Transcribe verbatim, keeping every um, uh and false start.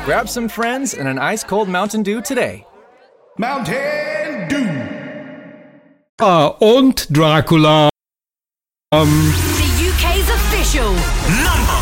Grab some friends and an ice-cold Mountain Dew today. Mountain Dew. Ah, und Dracula. Um. The U K's official number